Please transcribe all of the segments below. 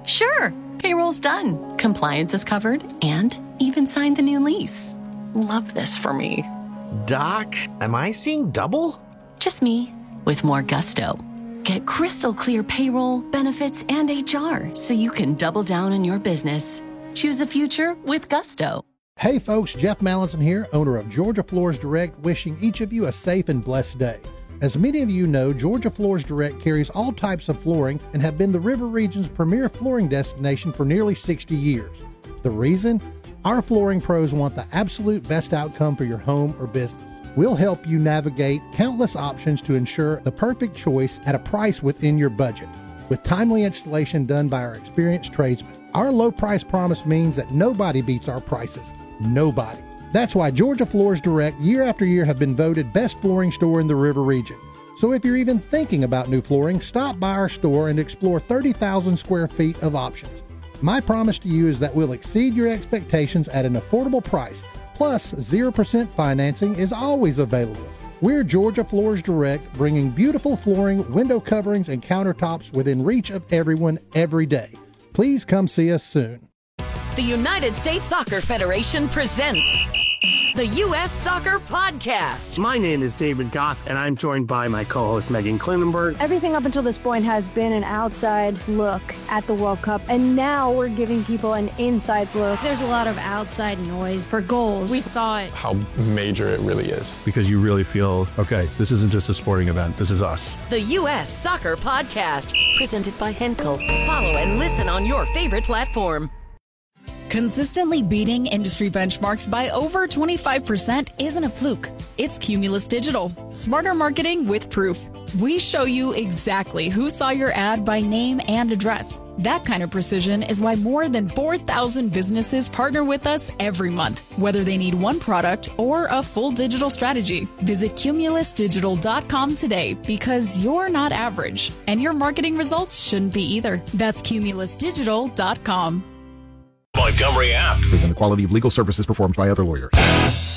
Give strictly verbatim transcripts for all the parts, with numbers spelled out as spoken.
Sure. Payroll's done. Compliance is covered, and even signed the new lease. Love this for me. Doc, am I seeing double? Just me, with more gusto. Get crystal clear payroll, benefits, and H R so you can double down on your business. Choose a future with gusto. Hey folks, Jeff Mallinson here, owner of Georgia Floors Direct, wishing each of you a safe and blessed day. As many of you know, Georgia Floors Direct carries all types of flooring and have been the River Region's premier flooring destination for nearly sixty years. The reason? Our flooring pros want the absolute best outcome for your home or business. We'll help you navigate countless options to ensure the perfect choice at a price within your budget, with timely installation done by our experienced tradesmen. Our low price promise means that nobody beats our prices. Nobody. That's why Georgia Floors Direct year after year have been voted best flooring store in the River Region. So if you're even thinking about new flooring, stop by our store and explore thirty thousand square feet of options. My promise to you is that we'll exceed your expectations at an affordable price, plus zero percent financing is always available. We're Georgia Floors Direct, bringing beautiful flooring, window coverings, and countertops within reach of everyone every day. Please come see us soon. The United States Soccer Federation presents the U S Soccer Podcast. My name is David Goss, and I'm joined by my co-host Megan Klinenberg. Everything up until this point has been an outside look at the World Cup, and now we're giving people an inside look. There's a lot of outside noise for goals. We thought how major it really is. Because you really feel, okay, this isn't just a sporting event, this is us. The U S Soccer Podcast, presented by Henkel. Follow and listen on your favorite platform. Consistently beating industry benchmarks by over twenty-five percent isn't a fluke. It's Cumulus Digital. Smarter marketing with proof. We show you exactly who saw your ad by name and address. That kind of precision is why more than four thousand businesses partner with us every month, whether they need one product or a full digital strategy. Visit cumulus digital dot com today, because you're not average, and your marketing results shouldn't be either. That's cumulus digital dot com. Montgomery app. And the quality of legal services performed by other lawyers. All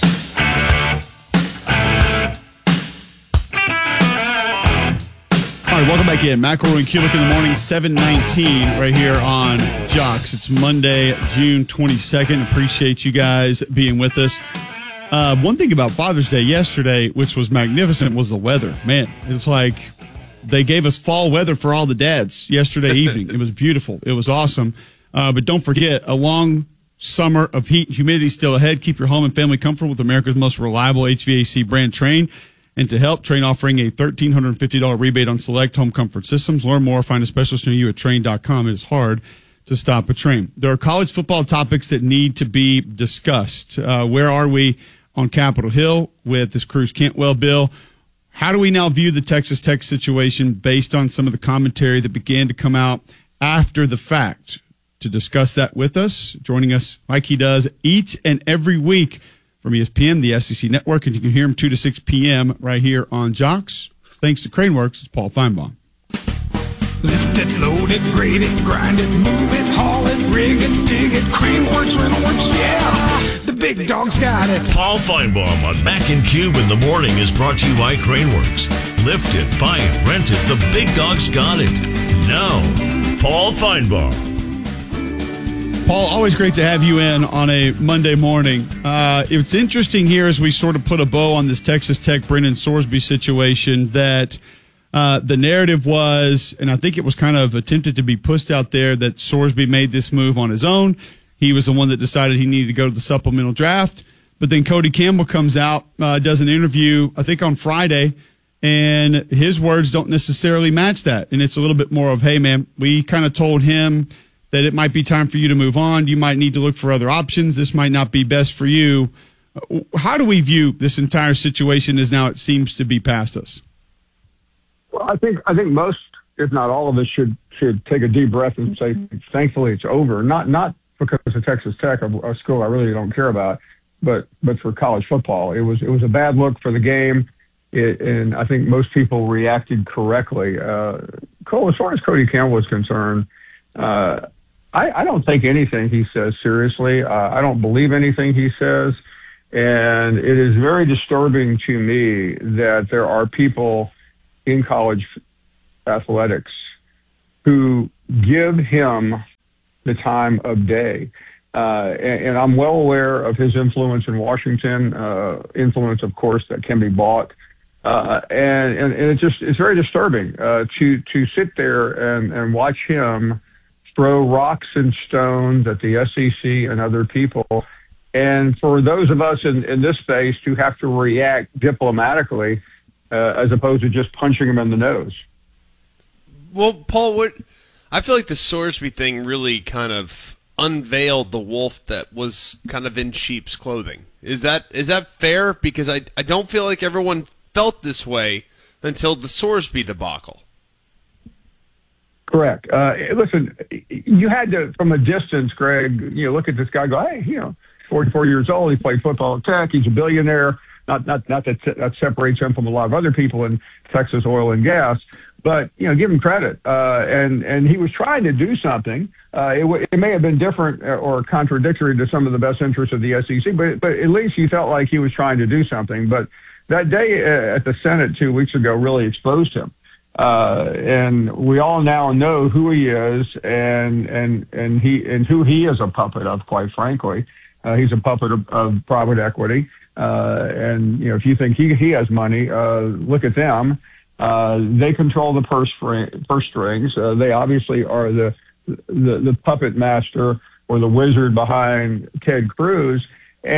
right, welcome back in. McElroy and Kulik in the morning, seven nineteen, right here on Jocks. It's Monday, June twenty-second. Appreciate you guys being with us. Uh, one thing about Father's Day yesterday, which was magnificent, was the weather. Man, it's like they gave us fall weather for all the dads yesterday evening. It was beautiful. It was awesome. Uh, but don't forget, a long summer of heat and humidity still ahead. Keep your home and family comfortable with America's most reliable H V A C brand, Trane. And to help, Trane offering a one thousand three hundred fifty dollars rebate on select home comfort systems. Learn more. Find a specialist near you at Trane dot com. It is hard to stop a train. There are college football topics that need to be discussed. Uh, where are we on Capitol Hill with this Cruz Cantwell bill? How do we now view the Texas Tech situation based on some of the commentary that began to come out after the fact? To discuss that with us, joining us like he does each and every week from E S P N, the S E C Network, and you can hear him two to six p.m. right here on Jocks. Thanks to Craneworks, it's Paul Feinbaum. Lift it, load it, grade it, grind it, move it, haul it, rig it, dig it, Craneworks, Rentalworks, yeah, the big dog's got it. Paul Feinbaum on Mac and Cube in the morning is brought to you by Craneworks. Lift it, buy it, rent it, the big dog's got it. Now, Paul Feinbaum. Paul, always great to have you in on a Monday morning. Uh, it's interesting here as we sort of put a bow on this Texas Tech Brendan Sorsby situation that uh, the narrative was, and I think it was kind of attempted to be pushed out there, that Sorsby made this move on his own. He was the one that decided he needed to go to the supplemental draft. But then Cody Campbell comes out, uh, does an interview, I think on Friday, and his words don't necessarily match that. And it's a little bit more of, hey, man, we kind of told him that it might be time for you to move on. You might need to look for other options. This might not be best for you. How do we view this entire situation as now it seems to be past us? Well, I think I think most, if not all of us, should should take a deep breath and say, thankfully, it's over. Not not because of Texas Tech, a, a school I really don't care about, but but for college football, it was it was a bad look for the game, it, and I think most people reacted correctly. Uh, Cole, as far as Cody Campbell is concerned, uh, I, I don't take anything he says seriously. Uh, I don't believe anything he says. And it is very disturbing to me that there are people in college athletics who give him the time of day. Uh, and, and I'm well aware of his influence in Washington, uh, influence, of course, that can be bought. Uh, and, and, and it's just, it's very disturbing uh, to, to sit there and, and watch him throw rocks and stones at the S E C and other people. And for those of us in, in this space to have to react diplomatically uh, as opposed to just punching him in the nose. Well, Paul, what I feel like the Sorsby thing really kind of unveiled the wolf that was kind of in sheep's clothing. Is that is that fair? Because I, I don't feel like everyone felt this way until the Sorsby debacle. Correct. Uh, listen, you had to, from a distance, Greg, you know, look at this guy, go, hey, you know, forty-four years old, he played football at Tech, he's a billionaire. Not not not that that separates him from a lot of other people in Texas oil and gas, but you know, give him credit. Uh, and and he was trying to do something. Uh, it, w- it may have been different or contradictory to some of the best interests of the S E C, but but at least he felt like he was trying to do something. But that day uh, at the Senate two weeks ago really exposed him. Uh, and we all now know who he is, and and and he and who he is a puppet of. Quite frankly, uh, he's a puppet of, of private equity. Uh, and you know, if you think he he has money, uh, look at them. Uh, they control the purse string, purse strings. Uh, they obviously are the, the the puppet master or the wizard behind Ted Cruz.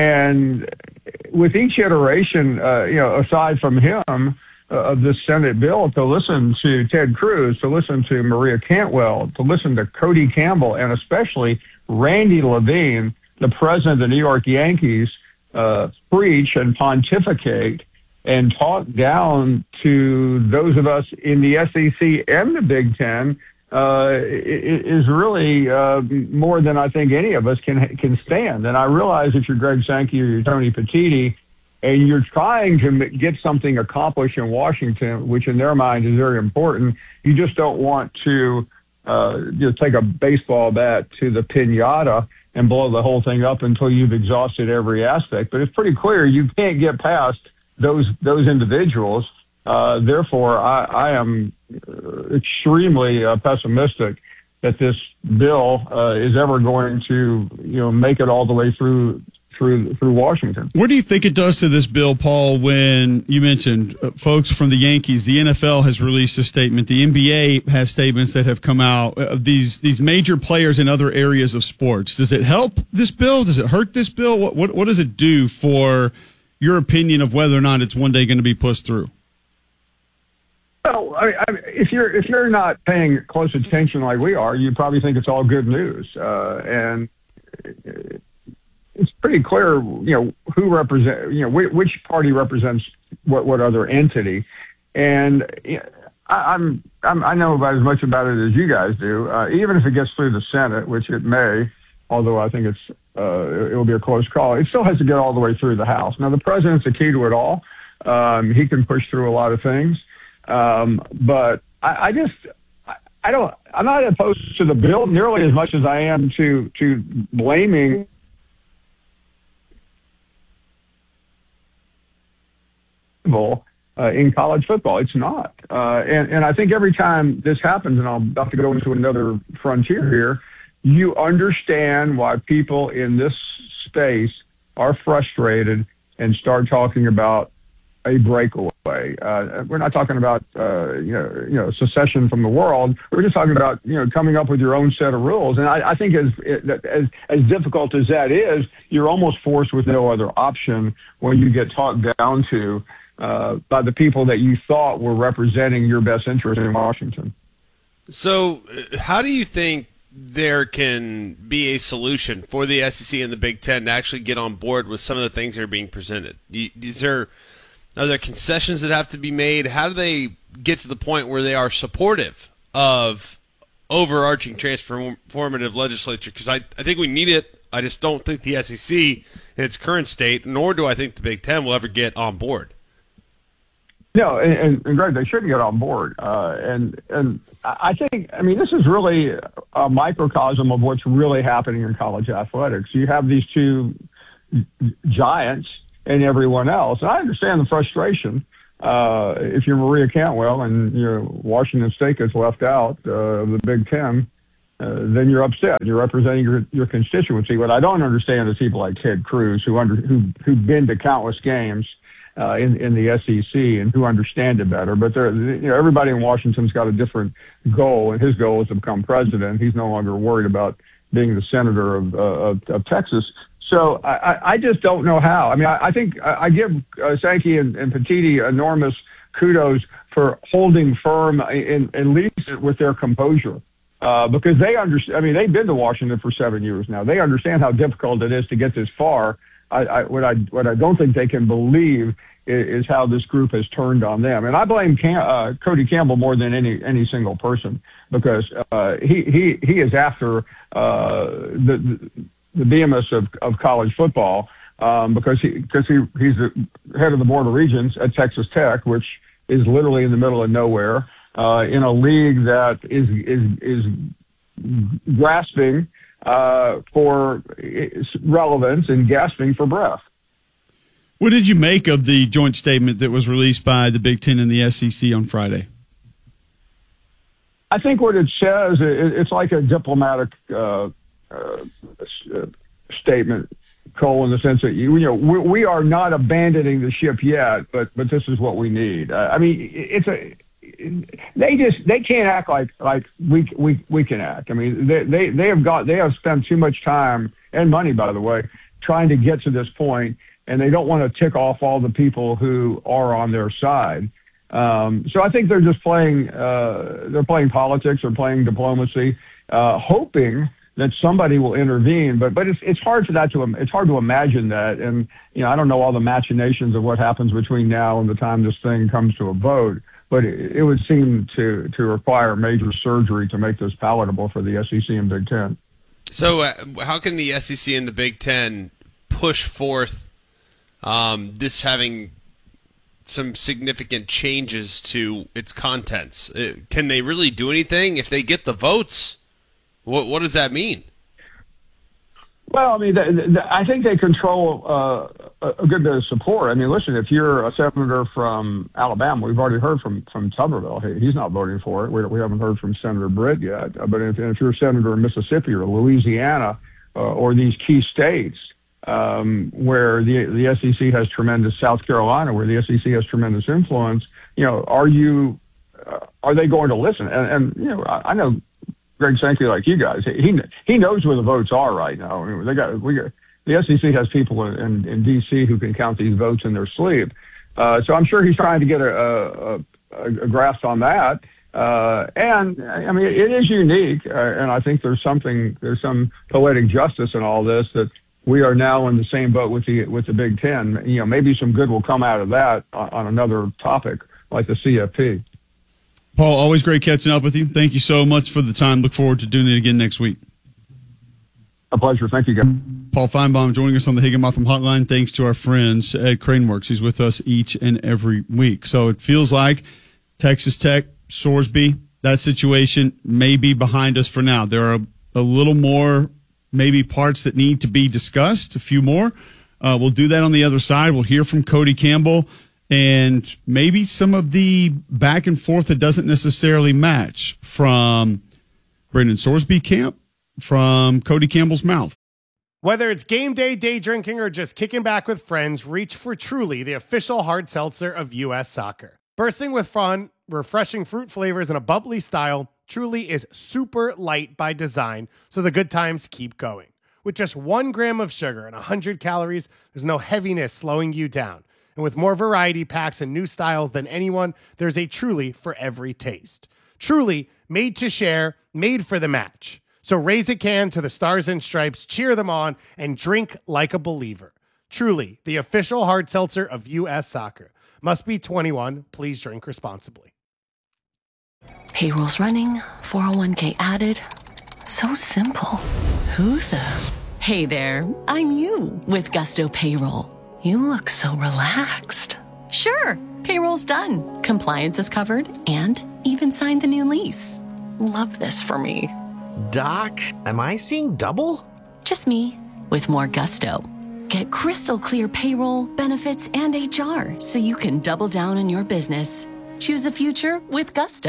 And with each iteration, uh, you know, aside from him. Uh, of this Senate bill, to listen to Ted Cruz, to listen to Maria Cantwell, to listen to Cody Campbell, and especially Randy Levine, the president of the New York Yankees, uh, preach and pontificate and talk down to those of us in the S E C and the Big Ten uh, is really uh, more than I think any of us can can stand. And I realize if you're Greg Sankey or you're Tony Petitti, and you're trying to get something accomplished in Washington, which in their mind is very important, you just don't want to uh, you know, take a baseball bat to the piñata and blow the whole thing up until you've exhausted every aspect. But it's pretty clear you can't get past those those individuals. Uh, therefore, I, I am extremely uh, pessimistic that this bill uh, is ever going to you know make it all the way through. Through, through Washington. What do you think it does to this bill, Paul, when you mentioned uh, folks from the Yankees, the N F L has released a statement, the N B A has statements that have come out, uh, these these major players in other areas of sports. Does it help this bill? Does it hurt this bill? What what, what does it do for your opinion of whether or not it's one day going to be pushed through? Well, I, I, if you're if you're not paying close attention like we are, you probably think it's all good news. Uh, and uh, it's pretty clear, you know, who represent, you know, which party represents what, what other entity. And you know, I, I'm, I'm, I know about as much about it as you guys do. Uh, even if it gets through the Senate, which it may, although I think it's, uh, it will be a close call, it still has to get all the way through the House. Now, the president's the key to it all. Um, he can push through a lot of things. Um, but I, I just, I, I don't, I'm not opposed to the bill nearly as much as I am to, to blaming Uh, in college football. It's not. Uh, and, and I think every time this happens, and I'm about to go into another frontier here, you understand why people in this space are frustrated and start talking about a breakaway. Uh, we're not talking about, uh, you know, you know, secession from the world. We're just talking about, you know, coming up with your own set of rules. And I, I think as, as, as difficult as that is, you're almost forced with no other option when you get talked down to Uh, by the people that you thought were representing your best interest in Washington. So how do you think there can be a solution for the S E C and the Big Ten to actually get on board with some of the things that are being presented? Is there, are there concessions that have to be made? How do they get to the point where they are supportive of overarching transformative legislature? Because I, I think we need it. I just don't think the S E C in its current state, nor do I think the Big Ten will ever get on board. No, and, and Greg, they should get on board. Uh, and and I think, I mean, this is really a microcosm of what's really happening in college athletics. You have these two giants and everyone else. And I understand the frustration. Uh, if you're Maria Cantwell and you know, Washington State gets left out uh, of the Big Ten, uh, then you're upset. You're representing your, your constituency. What I don't understand is people like Ted Cruz who under who who've been to countless games uh, in in the S E C and who understand it better. But they're, you know, everybody in Washington's got a different goal, and his goal is to become president. He's no longer worried about being the senator of uh, of, of Texas. So I, I just don't know how. I mean, I, I think I, I give uh, Sankey and, and Petitti enormous kudos for holding firm in, in least with their composure, uh, because they understand. I mean, they've been to Washington for seven years now. They understand how difficult it is to get this far. I, I, what I what I don't think they can believe is, is how this group has turned on them. And I blame Cam, uh, Cody Campbell more than any any single person, because uh, he he he is after uh, the. the the behemoth of, of college football, um, because he because he he's the head of the Board of Regents at Texas Tech, which is literally in the middle of nowhere, uh, in a league that is is is grasping uh, for relevance and gasping for breath. What did you make of the joint statement that was released by the Big Ten and the S E C on Friday? I think what it says, it, it's like a diplomatic uh, Uh, statement, Cole, in the sense that you, you know we, we are not abandoning the ship yet, but but this is what we need. Uh, I mean, it's a they just they can't act like like we we we can act. I mean, they they they have got they have spent too much time and money, by the way, trying to get to this point, and they don't want to tick off all the people who are on their side. Um, so I think they're just playing uh, they're playing politics or playing diplomacy, uh, hoping that somebody will intervene, but but it's it's hard for that to it's hard to imagine that, and you know I don't know all the machinations of what happens between now and the time this thing comes to a vote, but it, it would seem to to require major surgery to make this palatable for the S E C and Big Ten. So uh, how can the S E C and the Big Ten push forth um, this having some significant changes to its contents? Uh, can they really do anything if they get the votes? What what does that mean? Well, I mean, the, the, I think they control uh, a good bit of support. I mean, listen, if you're a senator from Alabama, we've already heard from from Tuberville. He, he's not voting for it. We, we haven't heard from Senator Britt yet. But if, if you're a senator in Mississippi or Louisiana uh, or these key states um, where the the S E C has tremendous, South Carolina, where the S E C has tremendous influence, you know, are you uh, are they going to listen? And, and you know, I, I know. Greg Sankey, like you guys, he he knows where the votes are right now. I mean, they got we got the S E C has people in, in, in D C who can count these votes in their sleep. Uh, so I'm sure he's trying to get a a, a, a grasp on that. Uh, and I mean, it is unique, uh, and I think there's something there's some poetic justice in all this that we are now in the same boat with the with the Big Ten. You know, maybe some good will come out of that on, on another topic like the C F P. Paul, always great catching up with you. Thank you so much for the time. Look forward to doing it again next week. A pleasure. Thank you, guys. Paul Feinbaum joining us on the Higginbotham Hotline. Thanks to our friends at Craneworks. He's with us each and every week. So it feels like Texas Tech, Sorsby, that situation may be behind us for now. There are a little more maybe parts that need to be discussed, a few more. Uh, we'll do that on the other side. We'll hear from Cody Campbell. And maybe some of the back and forth that doesn't necessarily match from Brendan Sorsby camp, from Cody Campbell's mouth. Whether it's game day, day drinking, or just kicking back with friends, reach for Truly, the official hard seltzer of U S Soccer. Bursting with fun, refreshing fruit flavors, and a bubbly style, Truly is super light by design, so the good times keep going. With just one gram of sugar and one hundred calories, there's no heaviness slowing you down. And with more variety packs and new styles than anyone, there's a Truly for every taste. Truly, made to share, made for the match. So raise a can to the Stars and Stripes, cheer them on, and drink like a believer. Truly, the official hard seltzer of U S Soccer. Must be twenty-one. Please drink responsibly. Payroll's running, four oh one k added. So simple. Who the? Hey there, I'm you with Gusto Payroll. You look so relaxed. Sure, payroll's done. Compliance is covered and even signed the new lease. Love this for me. Doc, am I seeing double? Just me with more Gusto. Get crystal clear payroll, benefits, and H R so you can double down on your business. Choose a future with Gusto.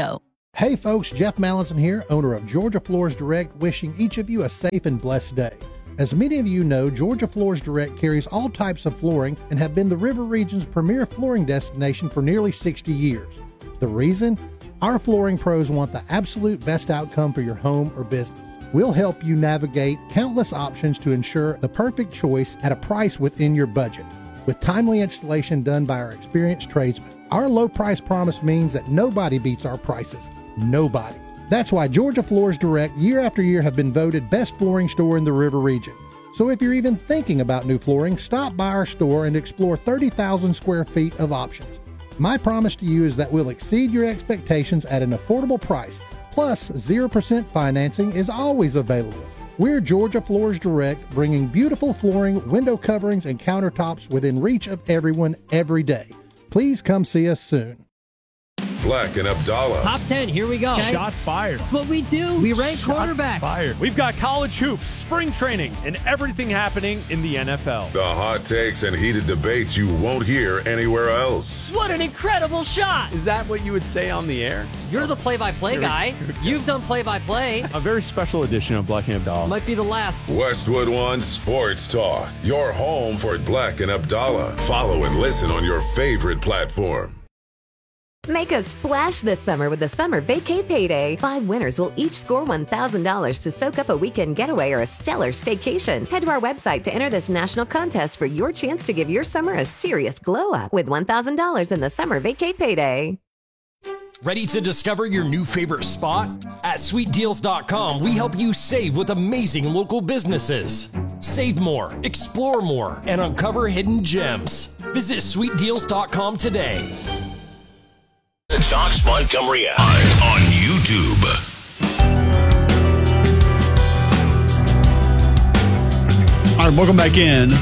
Hey folks, Jeff Mallinson here, owner of Georgia Floors Direct, wishing each of you a safe and blessed day. As many of you know, Georgia Floors Direct carries all types of flooring and have been the River Region's premier flooring destination for nearly sixty years. The reason? Our flooring pros want the absolute best outcome for your home or business. We'll help you navigate countless options to ensure the perfect choice at a price within your budget, with timely installation done by our experienced tradesmen. Our low price promise means that nobody beats our prices. Nobody. That's why Georgia Floors Direct year after year have been voted best flooring store in the River Region. So if you're even thinking about new flooring, stop by our store and explore thirty thousand square feet of options. My promise to you is that we'll exceed your expectations at an affordable price, plus zero percent financing is always available. We're Georgia Floors Direct, bringing beautiful flooring, window coverings, and countertops within reach of everyone every day. Please come see us soon. Black and Abdallah. Top ten, here we go. Okay. Shots fired. That's what we do. We rank Shots quarterbacks. Fired. We've got college hoops, spring training, and everything happening in the N F L. The hot takes and heated debates you won't hear anywhere else. What an incredible shot. Is that what you would say on the air? You're the play-by-play guy. You've done play-by-play. A very special edition of Black and Abdallah. Might be the last. Westwood One Sports Talk. Your home for Black and Abdallah. Follow and listen on your favorite platform. Make a splash this summer with the Summer Vacay Payday. Five winners will each score one thousand dollars to soak up a weekend getaway or a stellar staycation. Head to our website to enter this national contest for your chance to give your summer a serious glow up with one thousand dollars in the Summer Vacay Payday. Ready to discover your new favorite spot? At sweet deals dot com, we help you save with amazing local businesses. Save more, explore more, and uncover hidden gems. Visit sweet deals dot com today. The Jocks Montgomery Live on YouTube. All right, welcome back in.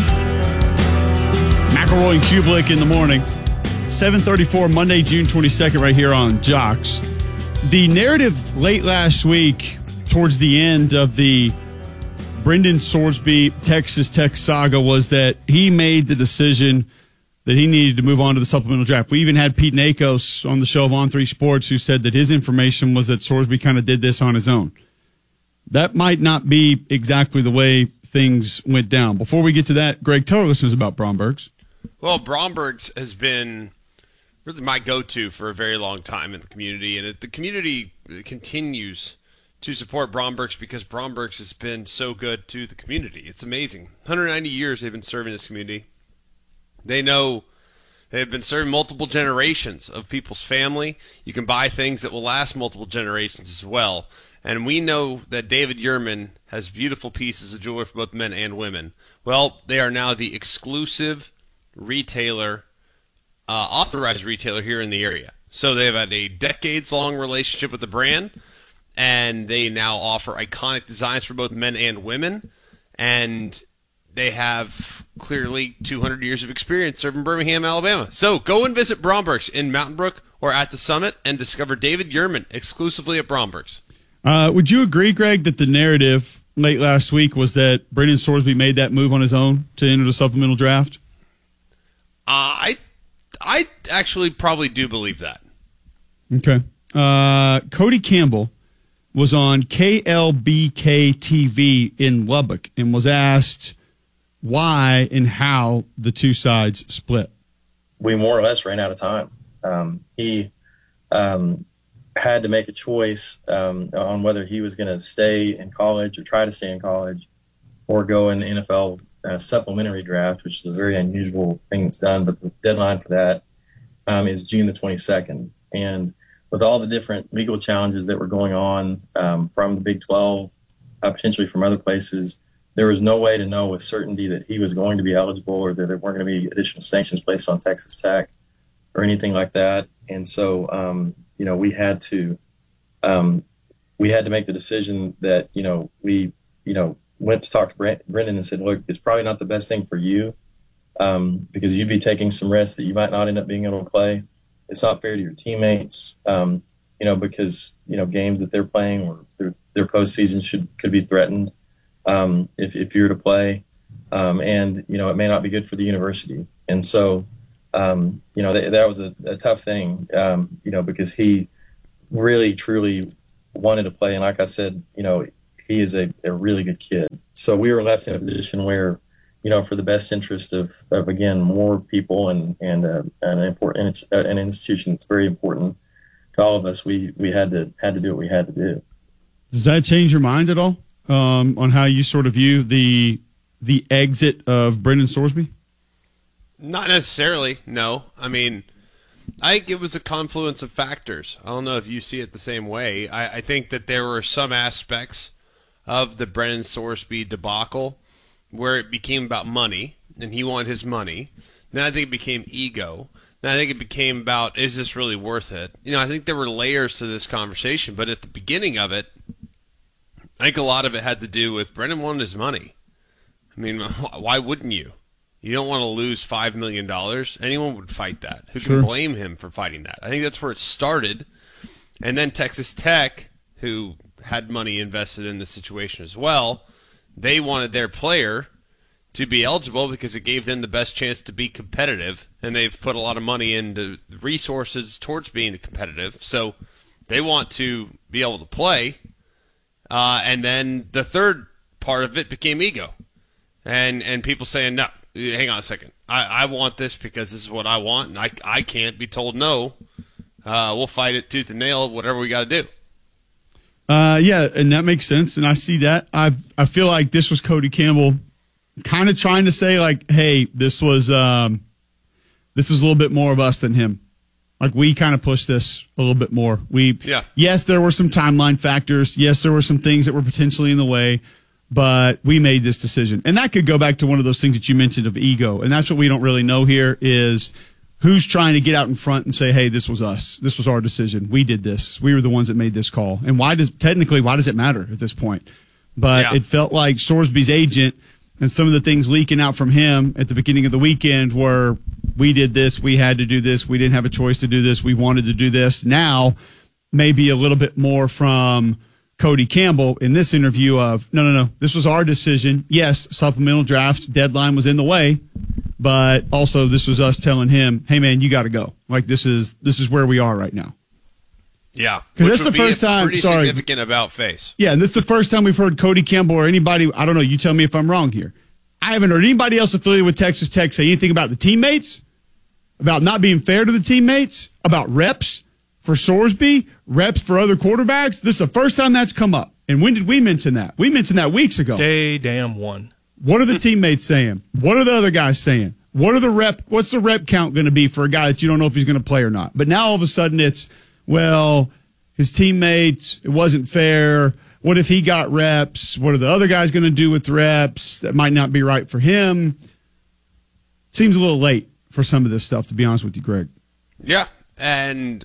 McElroy and Kublik in the morning. seven thirty-four, Monday, June twenty-second, right here on Jocks. The narrative late last week, towards the end of the Brendan Sorsby Texas Tech saga, was that he made the decision that he needed to move on to the supplemental draft. We even had Pete Nakos on the show of On three Sports who said that his information was that Sorsby kind of did this on his own. That might not be exactly the way things went down. Before we get to that, Greg, tell our listeners about Bromberg's. Well, Bromberg's has been really my go-to for a very long time in the community, and it, the community continues to support Bromberg's because Bromberg's has been so good to the community. It's amazing. one hundred ninety years they've been serving this community. They know they've been serving multiple generations of people's family. You can buy things that will last multiple generations as well. And we know that David Yurman has beautiful pieces of jewelry for both men and women. Well, they are now the exclusive retailer, uh, authorized retailer here in the area. So they've had a decades-long relationship with the brand, and they now offer iconic designs for both men and women. And they have clearly two hundred years of experience serving Birmingham, Alabama. So go and visit Bromberg's in Mountain Brook or at the Summit and discover David Yurman exclusively at Bromberg's. Uh, would you agree, Greg, that the narrative late last week was that Brendan Sorsby made that move on his own to enter the supplemental draft? Uh, I, I actually probably do believe that. Okay. Uh, Cody Campbell was on K L B K T V in Lubbock and was asked why and how the two sides split. We more or less ran out of time. Um, he um, had to make a choice um, on whether he was going to stay in college or try to stay in college or go in the N F L uh, supplementary draft, which is a very unusual thing that's done. But the deadline for that um, is June the twenty-second. And with all the different legal challenges that were going on um, from the Big twelve, uh, potentially from other places, there was no way to know with certainty that he was going to be eligible or that there weren't going to be additional sanctions placed on Texas Tech or anything like that. And so, um, you know, we had to um, we had to make the decision that, you know, we, you know, went to talk to Brent, Brendan and said, look, it's probably not the best thing for you um, because you'd be taking some risks that you might not end up being able to play. It's not fair to your teammates, um, you know, because, you know, games that they're playing or their, their postseason should could be threatened. Um, if, if you're to play, um, and, you know, it may not be good for the university. And so, um, you know, th- that was a, a tough thing, um, you know, because he really, truly wanted to play. And like I said, you know, he is a, a really good kid. So we were left in a position where, you know, for the best interest of, of again, more people and, and, uh, an important, and it's uh, an institution that's very important to all of us, we, we had to, had to do what we had to do. Does that change your mind at all um, on how you sort of view the, the exit of Brendan Sorsby? Not necessarily, no. I mean, I think it was a confluence of factors. I don't know if you see it the same way. I, I think that there were some aspects of the Brendan Sorsby debacle where it became about money, and he wanted his money. Then I think it became ego. Then I think it became about, is this really worth it? You know, I think there were layers to this conversation, but at the beginning of it, I think a lot of it had to do with Brendan wanted his money. I mean, why wouldn't you? You don't want to lose five million dollars. Anyone would fight that. Who Sure. can blame him for fighting that? I think that's where it started. And then Texas Tech, who had money invested in the situation as well, they wanted their player to be eligible because it gave them the best chance to be competitive, and they've put a lot of money into resources towards being competitive. So they want to be able to play. Uh, and then the third part of it became ego. And and people saying, no, hang on a second. I, I want this because this is what I want, and I, I can't be told no. Uh, we'll fight it tooth and nail, whatever we got to do. Uh, yeah, and that makes sense, and I see that. I I feel like this was Cody Campbell kind of trying to say, like, hey, this was um, this is a little bit more of us than him. Like, we kind of pushed this a little bit more. We yeah. Yes, there were some timeline factors. Yes, there were some things that were potentially in the way, but we made this decision. And that could go back to one of those things that you mentioned of ego, and that's what we don't really know here is who's trying to get out in front and say, hey, this was us. This was our decision. We did this. We were the ones that made this call. And why does technically, why does it matter at this point? But Yeah. it felt like Sorsby's agent and some of the things leaking out from him at the beginning of the weekend were, we did this, we had to do this, we didn't have a choice to do this, we wanted to do this. Now, maybe a little bit more from Cody Campbell in this interview of, no, no, no, this was our decision. Yes, supplemental draft deadline was in the way, but also this was us telling him, hey, man, you got to go. Like, this is this is where we are right now. Yeah. Because Which this is would the be first a time, pretty sorry. significant about face. Yeah, and this is the first time we've heard Cody Campbell or anybody, I don't know, you tell me if I'm wrong here. I haven't heard anybody else affiliated with Texas Tech say anything about the teammates, about not being fair to the teammates, about reps for Sorsby, reps for other quarterbacks. This is the first time that's come up. And when did we mention that? We mentioned that weeks ago. Day damn one. What are the teammates saying? What are the other guys saying? What are the rep? What's the rep count going to be for a guy that you don't know if he's going to play or not? But now all of a sudden it's, well, his teammates, it wasn't fair. What if he got reps? What are the other guys going to do with reps? That might not be right for him. Seems a little late for some of this stuff, to be honest with you, Greg. Yeah, and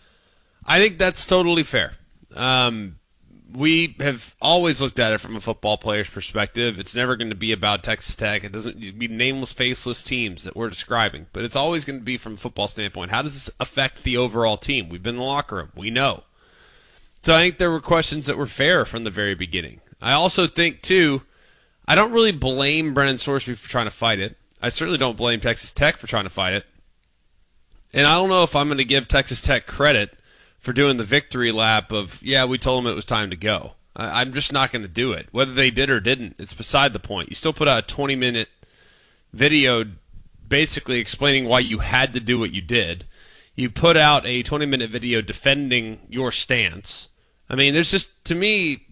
I think that's totally fair. Um, we have always looked at it from a football player's perspective. It's never going to be about Texas Tech. It doesn't be nameless, faceless teams that we're describing, but it's always going to be from a football standpoint. How does this affect the overall team? We've been in the locker room. We know. So I think there were questions that were fair from the very beginning. I also think, too, I don't really blame Brendan Sorsby for trying to fight it. I certainly don't blame Texas Tech for trying to fight it. And I don't know if I'm going to give Texas Tech credit for doing the victory lap of, yeah, we told them it was time to go. I, I'm just not going to do it. Whether they did or didn't, it's beside the point. You still put out a twenty-minute video basically explaining why you had to do what you did. You put out a twenty-minute video defending your stance. I mean, there's just, to me,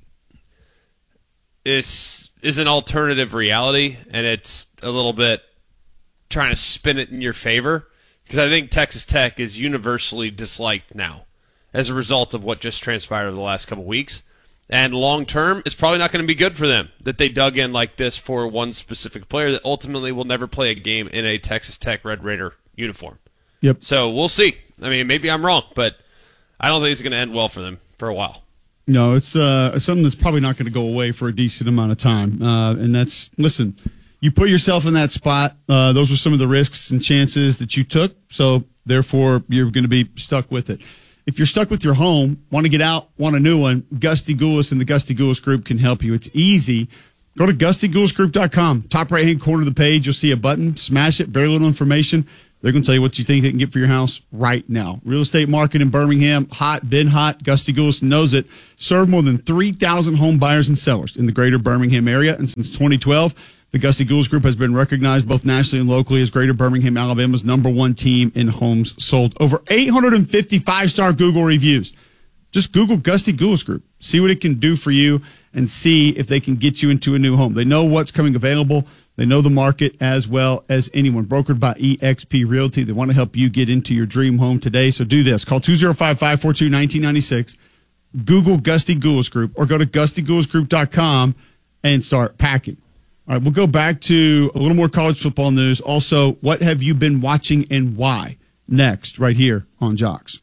this is an alternative reality, and it's a little bit trying to spin it in your favor, because I think Texas Tech is universally disliked now as a result of what just transpired over the last couple weeks. And long term, it's probably not going to be good for them that they dug in like this for one specific player that ultimately will never play a game in a Texas Tech Red Raider uniform. Yep. So we'll see. I mean, maybe I'm wrong, but I don't think it's going to end well for them for a while. No, it's uh, something that's probably not going to go away for a decent amount of time. Uh, and that's, listen, you put yourself in that spot. Uh, those were some of the risks and chances that you took. So, therefore, you're going to be stuck with it. If you're stuck with your home, want to get out, want a new one, Gusty Goulas and the Gusty Goulas Group can help you. It's easy. Go to Gusty Goulas Group dot com. Top right-hand corner of the page, you'll see a button. Smash it. Very little information. They're going to tell you what you think they can get for your house right now. Real estate market in Birmingham, hot, been hot. Gusty Goulas knows it. Served more than three thousand home buyers and sellers in the greater Birmingham area. And since twenty twelve, the Gusty Goulas Group has been recognized both nationally and locally as Greater Birmingham, Alabama's number one team in homes sold. Over eight hundred fifty five-star Google reviews. Just Google Gusty Goulas Group. See what it can do for you and see if they can get you into a new home. They know what's coming available. They know the market as well as anyone. Brokered by E X P Realty. They want to help you get into your dream home today. So do this. Call two oh five, five four two, one nine nine six. Google Gusty Goulas Group or go to gusty goulas group dot com and start packing. All right, we'll go back to a little more college football news. Also, what have you been watching and why? Next, right here on Jocks.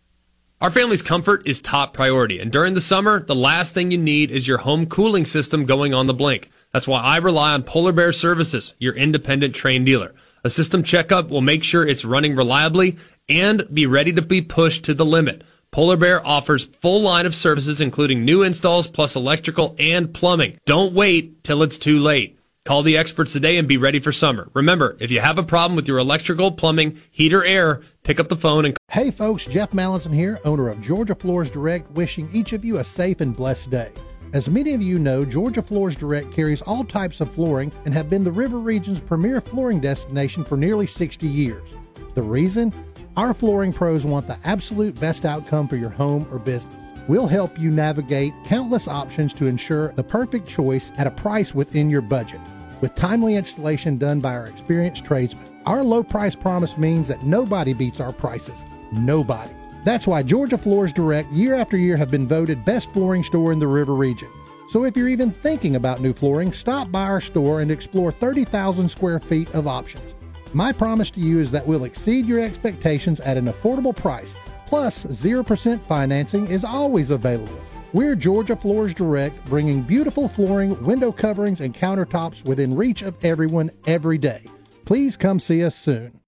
Our family's comfort is top priority, and during the summer, the last thing you need is your home cooling system going on the blink. That's why I rely on Polar Bear Services, your independent Trane dealer. A system checkup will make sure it's running reliably and be ready to be pushed to the limit. Polar Bear offers full line of services, including new installs plus electrical and plumbing. Don't wait till it's too late. Call the experts today and be ready for summer. Remember, if you have a problem with your electrical, plumbing, heat, or air, pick up the phone and... Hey folks, Jeff Mallinson here, owner of Georgia Floors Direct, wishing each of you a safe and blessed day. As many of you know, Georgia Floors Direct carries all types of flooring and have been the River Region's premier flooring destination for nearly sixty years. The reason? Our flooring pros want the absolute best outcome for your home or business. We'll help you navigate countless options to ensure the perfect choice at a price within your budget. With timely installation done by our experienced tradesmen. Our low price promise means that nobody beats our prices. Nobody. That's why Georgia Floors Direct year after year have been voted best flooring store in the River Region. So if you're even thinking about new flooring, stop by our store and explore thirty thousand square feet of options. My promise to you is that we'll exceed your expectations at an affordable price, plus zero percent financing is always available. We're Georgia Floors Direct, bringing beautiful flooring, window coverings, and countertops within reach of everyone every day. Please come see us soon.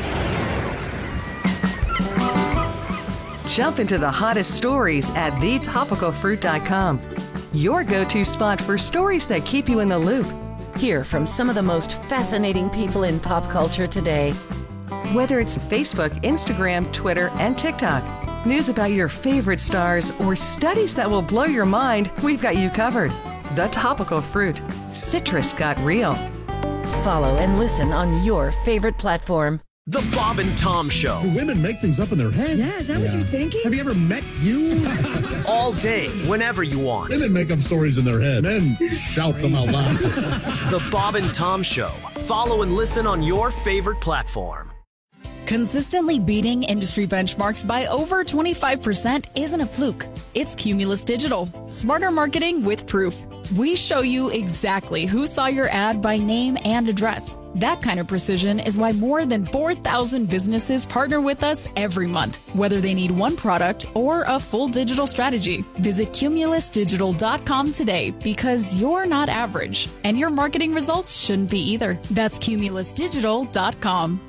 Jump into the hottest stories at the topical fruit dot com. Your go-to spot for stories that keep you in the loop. Hear from some of the most fascinating people in pop culture today. Whether it's Facebook, Instagram, Twitter, and TikTok, news about your favorite stars, or studies that will blow your mind, we've got you covered. The Topical Fruit. Citrus got real. Follow and listen on your favorite platform. The Bob and Tom Show. Do women make things up in their head? Yeah, is that yeah. what you're thinking? Have you ever met you? All day, whenever you want. Women make up stories in their head. Men shout them out loud. The Bob and Tom Show. Follow and listen on your favorite platform. Consistently beating industry benchmarks by over twenty-five percent isn't a fluke. It's Cumulus Digital. Smarter marketing with proof. We show you exactly who saw your ad by name and address. That kind of precision is why more than four thousand businesses partner with us every month, whether they need one product or a full digital strategy. Visit cumulus digital dot com today because you're not average, and your marketing results shouldn't be either. That's cumulus digital dot com.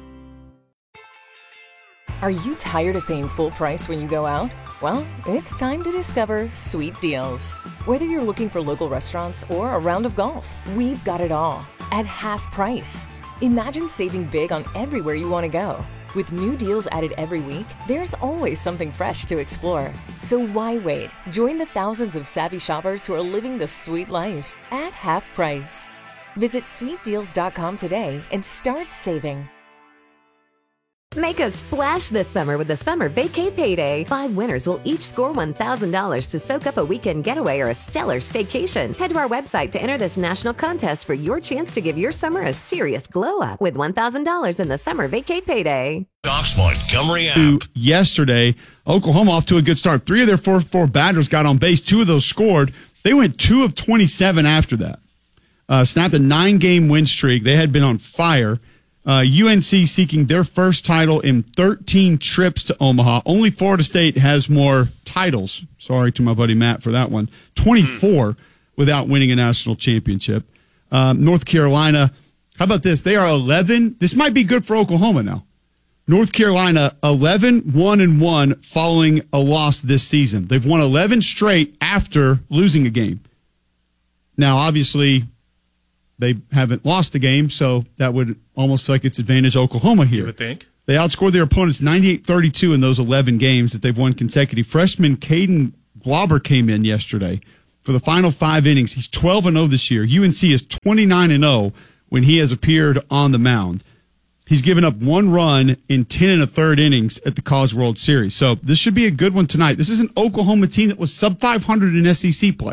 Are you tired of paying full price when you go out? Well, it's time to discover Sweet Deals. Whether you're looking for local restaurants or a round of golf, we've got it all at half price. Imagine saving big on everywhere you want to go. With new deals added every week, there's always something fresh to explore. So why wait? Join the thousands of savvy shoppers who are living the sweet life at half price. Visit sweet deals dot com today and start saving. Make a splash this summer with the Summer Vacay Payday. Five winners will each score one thousand dollars to soak up a weekend getaway or a stellar staycation. Head to our website to enter this national contest for your chance to give your summer a serious glow up with one thousand dollars in the Summer Vacay Payday. Docs Montgomery app. Yesterday, Oklahoma off to a good start. Three of their four four batters got on base. Two of those scored. They went two of twenty-seven after that. Uh, snapped a nine-game win streak. They had been on fire. Uh, U N C seeking their first title in thirteen trips to Omaha. Only Florida State has more titles. Sorry to my buddy Matt for that one. twenty-four without winning a national championship. Um, North Carolina, how about this? They are eleven. This might be good for Oklahoma now. North Carolina, eleven, one, and one following a loss this season. They've won eleven straight after losing a game. Now, obviously, they haven't lost a game, so that would almost feel like it's advantage Oklahoma here. You would think. They outscored their opponents ninety-eight thirty-two in those eleven games that they've won consecutive. Freshman Caden Glauber came in yesterday for the final five innings. He's twelve and oh this year. U N C is twenty-nine and oh when he has appeared on the mound. He's given up one run in ten and a third innings at the College World Series. So this should be a good one tonight. This is an Oklahoma team that was sub five hundred in S E C play.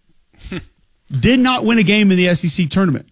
Did not win a game in the S E C tournament.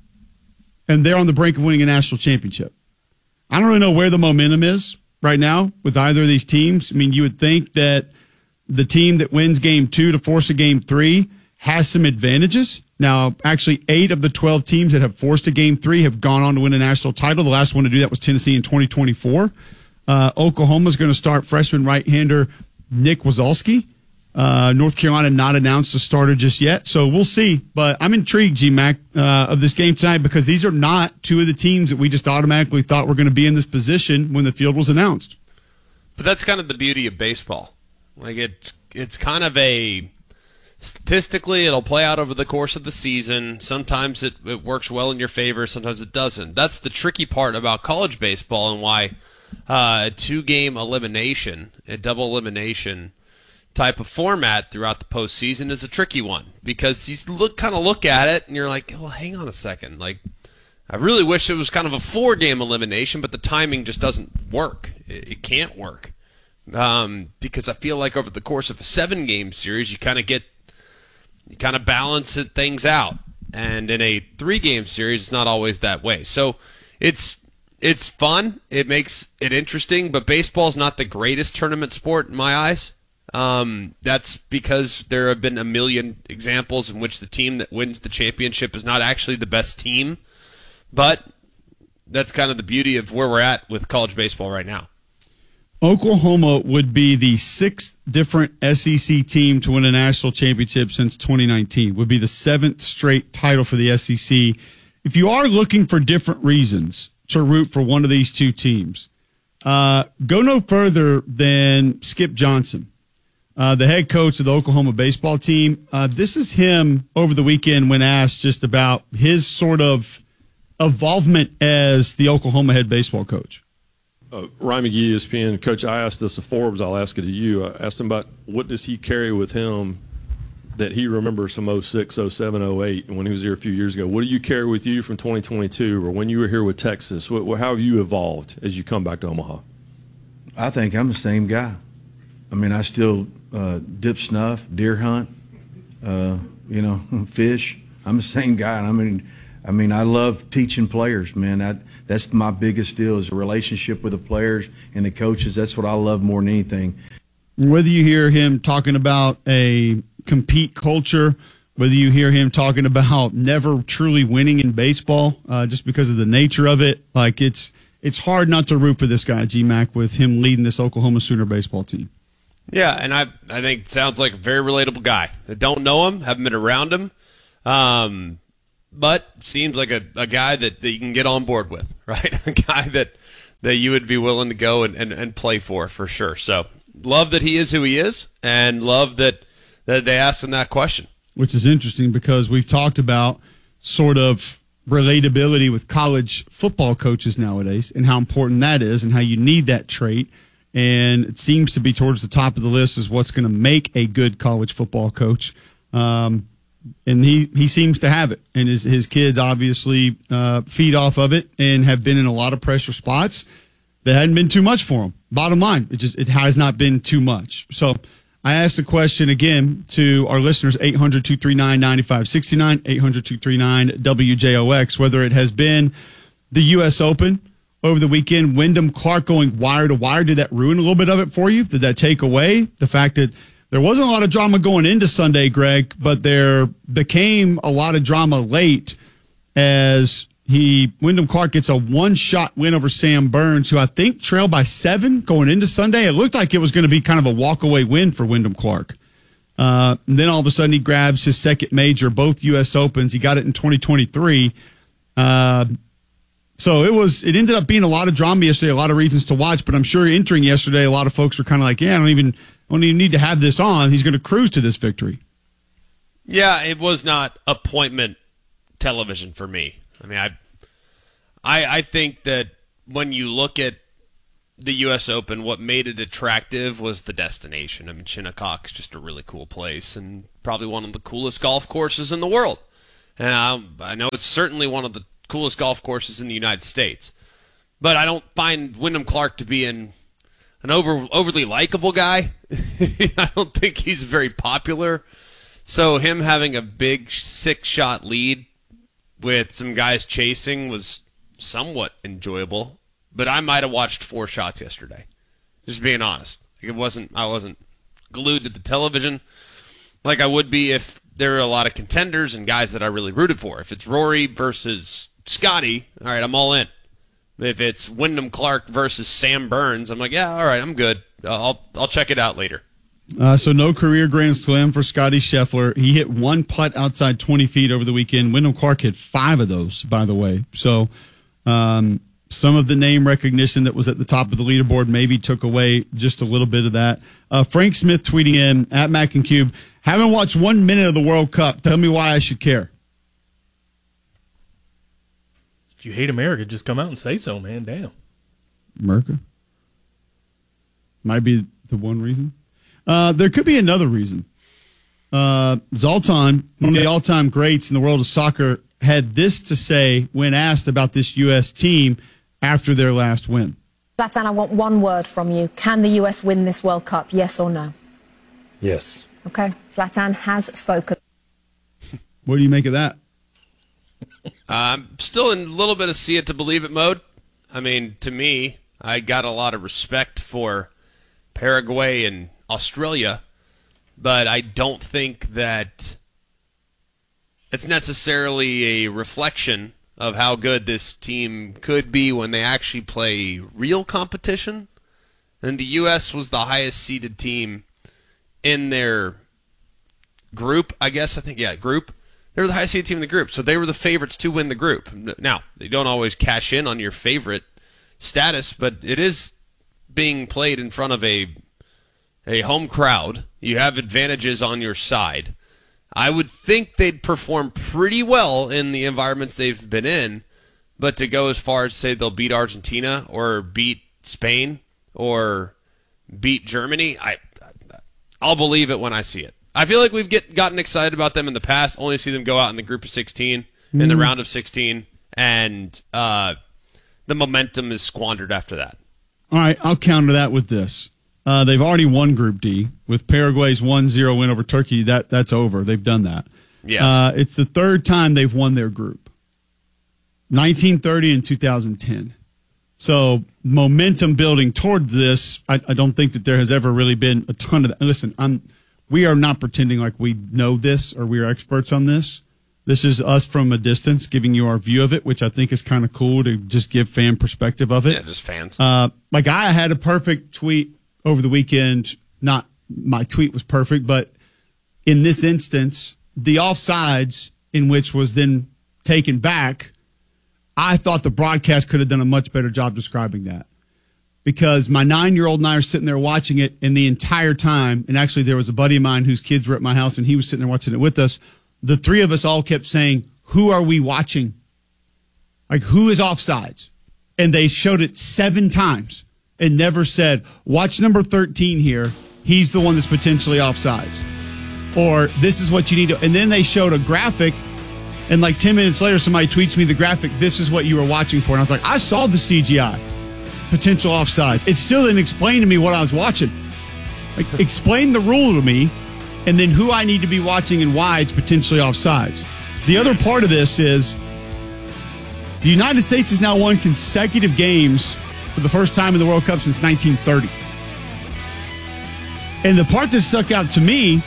And they're on the brink of winning a national championship. I don't really know where the momentum is right now with either of these teams. I mean, you would think that the team that wins game two to force a game three has some advantages. Now, actually, eight of the twelve teams that have forced a game three have gone on to win a national title. The last one to do that was Tennessee in twenty twenty-four. Uh, Oklahoma's going to start freshman right-hander Nick Wazowski. Uh, North Carolina not announced a starter just yet, so we'll see. But I'm intrigued, G-Mac, uh, of this game tonight because these are not two of the teams that we just automatically thought were going to be in this position when the field was announced. But that's kind of the beauty of baseball. Like it's it's kind of a statistically it'll play out over the course of the season. Sometimes it, it works well in your favor, sometimes it doesn't. That's the tricky part about college baseball and why uh, a two-game elimination, a double elimination type of format throughout the postseason is a tricky one because you look kind of look at it and you're like, well, hang on a second. Like, I really wish it was kind of a four-game elimination, but the timing just doesn't work. It, it can't work um, because I feel like over the course of a seven-game series, you kind of get, you kind of balance it, things out, and in a three-game series, it's not always that way. So it's it's fun. It makes it interesting, but baseball's not the greatest tournament sport in my eyes. Um, that's because there have been a million examples in which the team that wins the championship is not actually the best team. But that's kind of the beauty of where we're at with college baseball right now. Oklahoma would be the sixth different S E C team to win a national championship since twenty nineteen. Would be the seventh straight title for the S E C. If you are looking for different reasons to root for one of these two teams, uh, go no further than Skip Johnson. Uh, the head coach of the Oklahoma baseball team. Uh, this is him over the weekend when asked just about his sort of involvement as the Oklahoma head baseball coach. Uh, Ryan McGee, E S P N. Coach, I asked this to Forbes. I'll ask it to you. I asked him about what does he carry with him that he remembers from oh six, oh seven, oh eight, and when he was here a few years ago. What do you carry with you from twenty twenty-two or when you were here with Texas? What, how have you evolved as you come back to Omaha? I think I'm the same guy. I mean, I still uh, dip snuff, deer hunt, uh, you know, fish. I'm the same guy. I mean, I mean, I love teaching players, man. I, that's my biggest deal is a relationship with the players and the coaches. That's what I love more than anything. Whether you hear him talking about a compete culture, whether you hear him talking about never truly winning in baseball, uh, just because of the nature of it, like it's it's hard not to root for this guy, G-Mac, with him leading this Oklahoma Sooner baseball team. Yeah, and I I think it sounds like a very relatable guy. I don't know him, haven't been around him, um, but seems like a, a guy that, that you can get on board with, right? A guy that, that you would be willing to go and, and, and play for, for sure. So love that he is who he is, and love that, that they asked him that question. Which is interesting because we've talked about sort of relatability with college football coaches nowadays and how important that is and how you need that trait. And it seems to be towards the top of the list is what's going to make a good college football coach. Um, and he, he seems to have it. And his, his kids obviously uh, feed off of it and have been in a lot of pressure spots that hadn't been too much for him. Bottom line, it just it has not been too much. So I asked the question again to our listeners, eight hundred, two three nine, nine five six nine, eight hundred, two three nine, W J O X, whether it has been the U S Open over the weekend, Wyndham Clark going wire to wire. Did that ruin a little bit of it for you? Did that take away the fact that there wasn't a lot of drama going into Sunday, Greg, but there became a lot of drama late as he Wyndham Clark gets a one-shot win over Sam Burns, who I think trailed by seven going into Sunday. It looked like it was going to be kind of a walk-away win for Wyndham Clark. Uh, and then all of a sudden he grabs his second major, both U S Opens. He got it in twenty twenty-three. Uh, So it was. It ended up being a lot of drama yesterday, a lot of reasons to watch. But I'm sure entering yesterday, a lot of folks were kind of like, "Yeah, I don't even, I don't even need to have this on. He's going to cruise to this victory." Yeah, it was not appointment television for me. I mean, I, I, I think that when you look at the U S Open, what made it attractive was the destination. I mean, Shinnecock's just a really cool place and probably one of the coolest golf courses in the world. And I, I know it's certainly one of the coolest golf courses in the United States. But I don't find Wyndham Clark to be an, an over, overly likable guy. I don't think he's very popular. So him having a big six-shot lead with some guys chasing was somewhat enjoyable. But I might have watched four shots yesterday. Just being honest. Like it wasn't I wasn't glued to the television like I would be if there were a lot of contenders and guys that I really rooted for. If it's Rory versus Scotty, all right, I'm all in. If it's Wyndham Clark versus Sam Burns, I'm like, yeah, all right, I'm good. I'll I'll check it out later. Uh, so no career Grand Slam for Scotty Scheffler. He hit one putt outside twenty feet over the weekend. Wyndham Clark hit five of those, by the way. So um, some of the name recognition that was at the top of the leaderboard maybe took away just a little bit of that. Uh, Frank Smith tweeting in, at Mac and Cube, haven't watched one minute of the World Cup. Tell me why I should care. If you hate America, just come out and say so, man. Damn. America? Might be the one reason. Uh, there could be another reason. Uh, Zoltan, one of the all-time greats in the world of soccer, had this to say when asked about this U S team after their last win. Zlatan, I want one word from you. Can the U S win this World Cup, yes or no? Yes. Okay, Zlatan has spoken. What do you make of that? I'm still in a little bit of see it to believe it mode. I mean, to me, I got a lot of respect for Paraguay and Australia, but I don't think that it's necessarily a reflection of how good this team could be when they actually play real competition. And the U S was the highest seeded team in their group, I guess. I think, yeah, group. They were the highest seeded team in the group, so they were the favorites to win the group. Now, they don't always cash in on your favorite status, but it is being played in front of a a home crowd. You have advantages on your side. I would think they'd perform pretty well in the environments they've been in, but to go as far as say they'll beat Argentina or beat Spain or beat Germany, I, I'll believe it when I see it. I feel like we've get, gotten excited about them in the past, only to see them go out in the group of sixteen, mm. in the round of sixteen, and uh, the momentum is squandered after that. All right, I'll counter that with this. Uh, they've already won Group D with Paraguay's one zero win over Turkey. That That's over. They've done that. Yes. Uh, it's the third time they've won their group, nineteen thirty and two thousand ten. So momentum building towards this, I, I don't think that there has ever really been a ton of that. Listen, I'm, we are not pretending like we know this or we are experts on this. This is us from a distance giving you our view of it, which I think is kind of cool to just give fan perspective of it. Yeah, just fans. Uh, like I had a perfect tweet over the weekend. Not my tweet was perfect, but in this instance, the offsides in which was then taken back, I thought the broadcast could have done a much better job describing that. Because my nine-year-old and I are sitting there watching it, and the entire time, and actually there was a buddy of mine whose kids were at my house, and he was sitting there watching it with us, the three of us all kept saying, who are we watching? Like, who is offsides? And they showed it seven times and never said, watch number thirteen here. He's the one that's potentially offsides. Or this is what you need to. And then they showed a graphic, and like ten minutes later, somebody tweets me the graphic. This is what you were watching for. And I was like, I saw the C G I. Potential offsides. It still didn't explain to me what I was watching. Like, explain the rule to me, and then who I need to be watching and why it's potentially offsides. The other part of this is the United States has now won consecutive games for the first time in the World Cup since nineteen thirty. And the part that stuck out to me,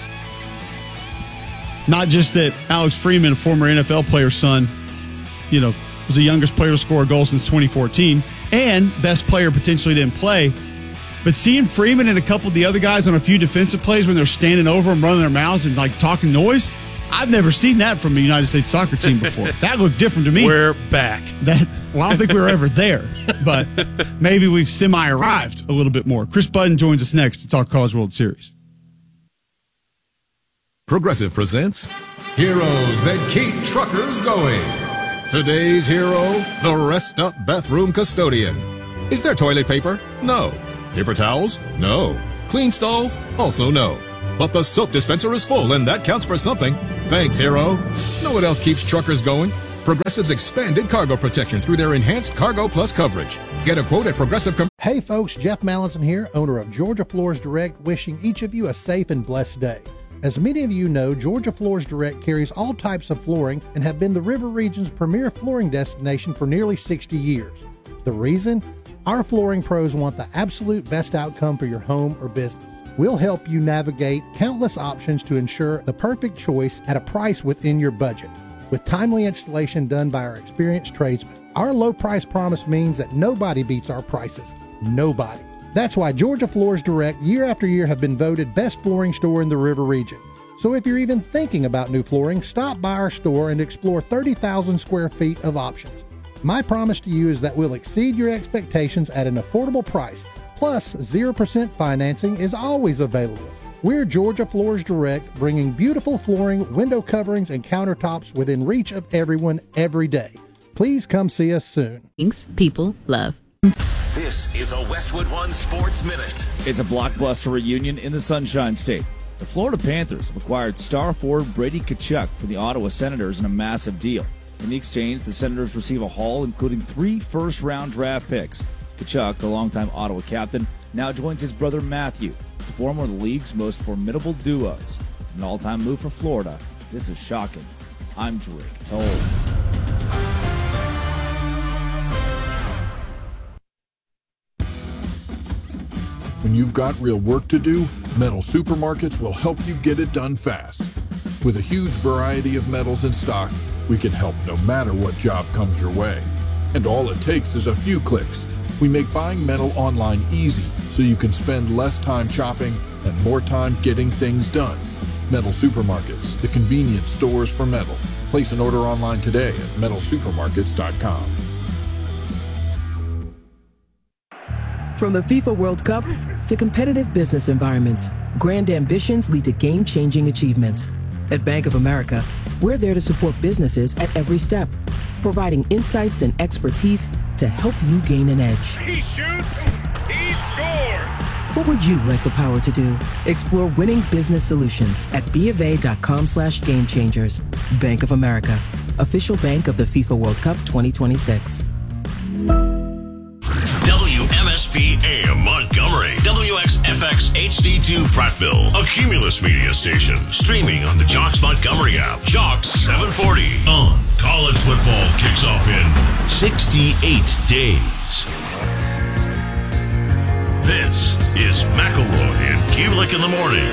not just that Alex Freeman, a former N F L player's son, you know, was the youngest player to score a goal since twenty fourteen, and best player potentially didn't play, but seeing Freeman and a couple of the other guys on a few defensive plays when they're standing over them, running their mouths and like talking noise, I've never seen that from the United States soccer team before. That looked different to me. We're back. That, well, I don't think we were ever there, but maybe we've semi-arrived a little bit more. Chris Budden joins us next to talk College World Series. Progressive presents Heroes That Keep Truckers Going. Today's hero, the Rest Up Bathroom Custodian. Is there toilet paper? No. Paper towels? No. Clean stalls? Also no. But the soap dispenser is full, and that counts for something. Thanks, Hero. Know what else keeps truckers going? Progressive's expanded cargo protection through their enhanced Cargo Plus coverage. Get a quote at Progressive. Com- Hey folks, Jeff Mallinson here, owner of Georgia Floors Direct, wishing each of you a safe and blessed day. As many of you know, Georgia Floors Direct carries all types of flooring and have been the River Region's premier flooring destination for nearly sixty years. The reason? Our flooring pros want the absolute best outcome for your home or business. We'll help you navigate countless options to ensure the perfect choice at a price within your budget, with timely installation done by our experienced tradesmen. Our low price promise means that nobody beats our prices. Nobody. That's why Georgia Floors Direct year after year have been voted best flooring store in the River Region. So if you're even thinking about new flooring, stop by our store and explore thirty thousand square feet of options. My promise to you is that we'll exceed your expectations at an affordable price. Plus, zero percent financing is always available. We're Georgia Floors Direct, bringing beautiful flooring, window coverings, and countertops within reach of everyone every day. Please come see us soon. Things people love. This is a Westwood One Sports Minute. It's a blockbuster reunion in the Sunshine State. The Florida Panthers have acquired star forward Brady Tkachuk from the Ottawa Senators in a massive deal. In the exchange, the Senators receive a haul including three first-round draft picks. Tkachuk, the longtime Ottawa captain, now joins his brother Matthew to form one of the league's most formidable duos. An all-time move for Florida. This is shocking. I'm Drake Toll. When you've got real work to do, Metal Supermarkets will help you get it done fast. With a huge variety of metals in stock, we can help no matter what job comes your way. And all it takes is a few clicks. We make buying metal online easy so you can spend less time shopping and more time getting things done. Metal Supermarkets, the convenience stores for metal. Place an order online today at metal supermarkets dot com. From the FIFA World Cup to competitive business environments, grand ambitions lead to game-changing achievements. At Bank of America, we're there to support businesses at every step, providing insights and expertise to help you gain an edge. He shoots, he scores! What would you like the power to do? Explore winning business solutions at bofa.com slash game changers. Bank of America, official bank of the FIFA World Cup twenty twenty-six. W M S P A M Montgomery, W X F X H D two Prattville, a Cumulus media station, streaming on the Jocks Montgomery app. Jocks seven forty on college football kicks off in sixty-eight days. This is McElroy and Kubelik in the morning.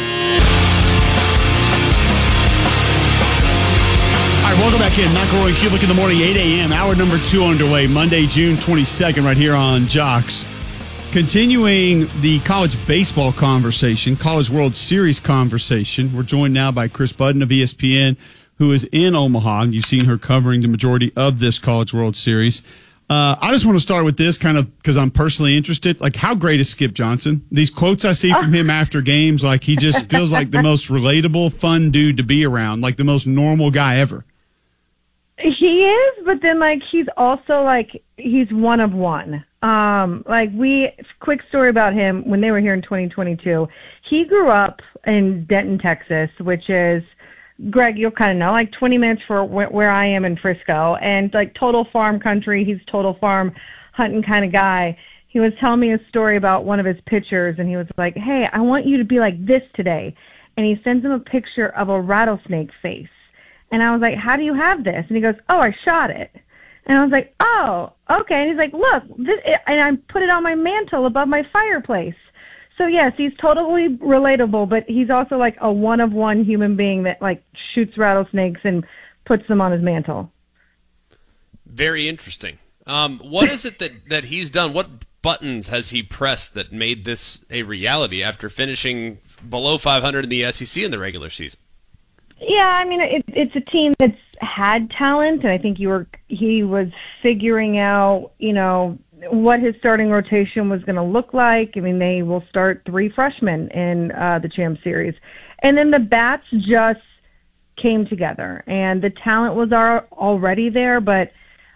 All right, welcome back in. McElroy and Kubelik in the morning, eight a.m. Hour number two underway, Monday, June twenty-second, right here on Jocks. Continuing the college baseball conversation, College World Series conversation, we're joined now by Chris Budden of E S P N, who is in Omaha. You've seen her covering the majority of this College World Series. Uh, I just want to start with this kind of because I'm personally interested. Like, how great is Skip Johnson? These quotes I see from him after games, like he just feels like the most relatable, fun dude to be around, like the most normal guy ever. He is, but then, like, he's also, like, he's one of one. Um, like, we, quick story about him, when they were here in twenty twenty-two, he grew up in Denton, Texas, which is, Greg, you'll kind of know, like twenty minutes for where, where I am in Frisco, and, like, total farm country. He's total farm hunting kind of guy. He was telling me a story about one of his pitchers, and he was like, hey, I want you to be like this today. And he sends him a picture of a rattlesnake face. And I was like, how do you have this? And he goes, oh, I shot it. And I was like, oh, okay. And he's like, look, this, and I put it on my mantle above my fireplace. So, yes, he's totally relatable, but he's also like a one-of-one human being that, like, shoots rattlesnakes and puts them on his mantle. Very interesting. Um, what is it that, that he's done? What buttons has he pressed that made this a reality after finishing below five hundred in the S E C in the regular season? Yeah, I mean, it, it's a team that's had talent, and I think you were he was figuring out, you know, what his starting rotation was going to look like. I mean, they will start three freshmen in uh, the Champ Series. And then the bats just came together, and the talent was already there, but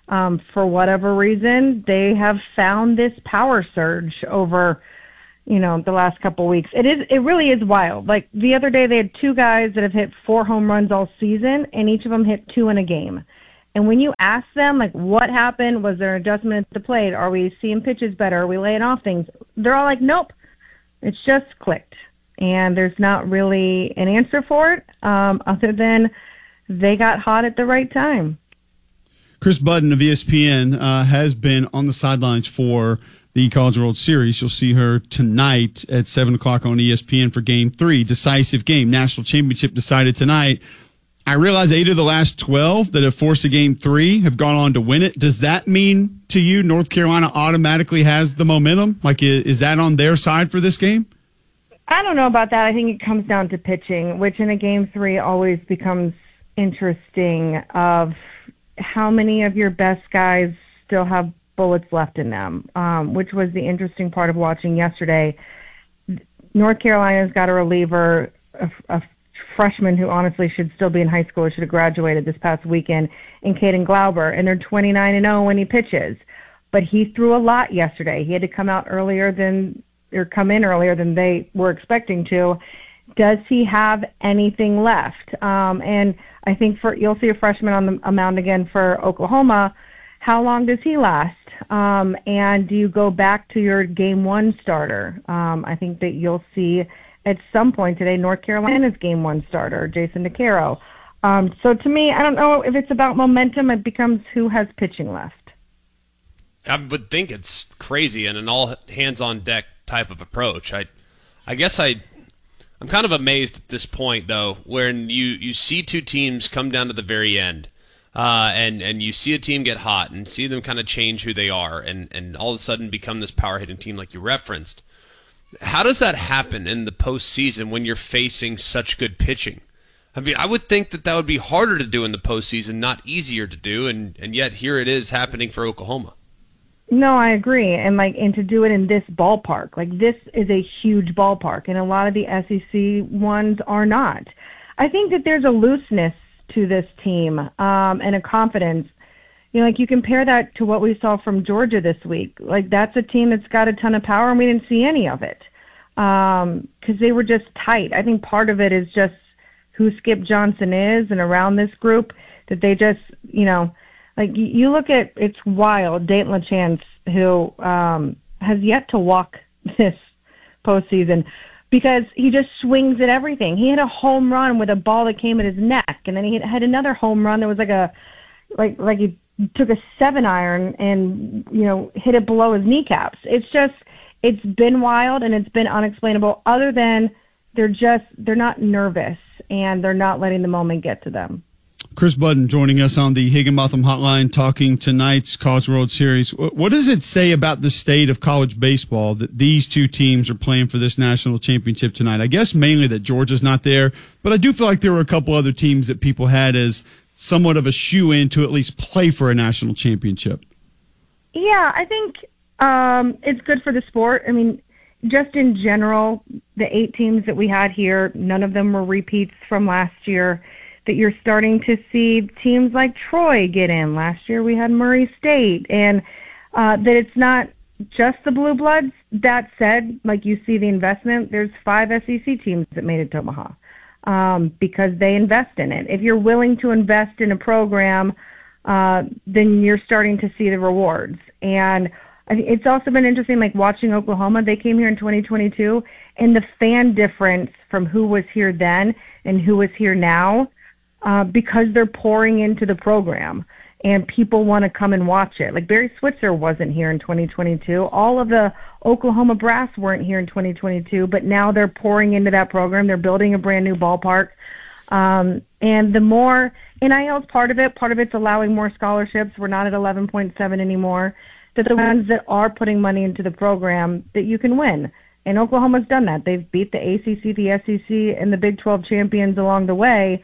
Um, for whatever reason, they have found this power surge over, you know, the last couple weeks. It is, it really is wild. Like the other day, they had two guys that have hit four home runs all season, and each of them hit two in a game. And when you ask them, like, what happened? Was there an adjustment at the plate? Are we seeing pitches better? Are we laying off things? They're all like, nope, it's just clicked. And there's not really an answer for it, um, other than they got hot at the right time. Chris Budden of E S P N uh, has been on the sidelines for the College World Series. You'll see her tonight at seven o'clock on E S P N for Game three. Decisive game. National championship decided tonight. I realize eight of the last twelve that have forced a Game three have gone on to win it. Does that mean to you North Carolina automatically has the momentum? Like, is that on their side for this game? I don't know about that. I think it comes down to pitching, which in a Game three always becomes interesting of how many of your best guys still have bullets left in them, um, which was the interesting part of watching yesterday. North Carolina's got a reliever, a, a freshman who honestly should still be in high school, should have graduated this past weekend, in Caden Glauber, and they're twenty-nine and oh when he pitches. But he threw a lot yesterday. He had to come out earlier than, or come in earlier than they were expecting to. Does he have anything left? Um, and I think for you'll see a freshman on the mound again for Oklahoma. How long does he last? Um, and do you go back to your game one starter? Um, I think that you'll see at some point today North Carolina's game one starter, Jason DeCaro. Um, so to me, I don't know if it's about momentum. It becomes who has pitching left. I would think it's crazy and an all hands on deck type of approach. I, I guess I. I'm kind of amazed at this point, though, when you, you see two teams come down to the very end, uh, and, and you see a team get hot and see them kind of change who they are and, and all of a sudden become this power-hitting team like you referenced. How does that happen in the postseason when you're facing such good pitching? I mean, I would think that that would be harder to do in the postseason, not easier to do, and, and yet here it is happening for Oklahoma. No, I agree. And like, and to do it in this ballpark, like this is a huge ballpark, and a lot of the S E C ones are not. I think that there's a looseness to this team, um, and a confidence. You know, like you compare that to what we saw from Georgia this week. Like that's a team that's got a ton of power, and we didn't see any of it um, because they were just tight. I think part of it is just who Skip Johnson is, and around this group that they just, you know. Like, you look at, it's wild, Dayton LaChance, who um, has yet to walk this postseason because he just swings at everything. He had a home run with a ball that came at his neck, and then he had another home run that was like a, like like he took a seven iron and, you know, hit it below his kneecaps. It's just, it's been wild and it's been unexplainable, other than they're just, they're not nervous and they're not letting the moment get to them. Chris Budden joining us on the Higginbotham Hotline talking tonight's College World Series. What does it say about the state of college baseball that these two teams are playing for this national championship tonight? I guess mainly that Georgia's not there, but I do feel like there were a couple other teams that people had as somewhat of a shoe-in to at least play for a national championship. Yeah, I think um, it's good for the sport. I mean, just in general, the eight teams that we had here, none of them were repeats from last year. That you're starting to see teams like Troy get in. Last year we had Murray State, and uh, that it's not just the Blue Bloods. That said, like you see the investment, there's five S E C teams that made it to Omaha um, because they invest in it. If you're willing to invest in a program, uh, then you're starting to see the rewards. And I think it's also been interesting, like watching Oklahoma. They came here in twenty twenty-two, and the fan difference from who was here then and who is here now, uh, because they're pouring into the program and people want to come and watch it. Like Barry Switzer wasn't here in twenty twenty-two. All of the Oklahoma brass weren't here in twenty twenty-two, but now they're pouring into that program. They're building a brand new ballpark. Um, and the more N I L is part of it, part of it's allowing more scholarships. We're not at eleven point seven anymore. That the ones that are putting money into the program that you can win. And Oklahoma's done that. They've beat the A C C, the S E C, and the Big twelve champions along the way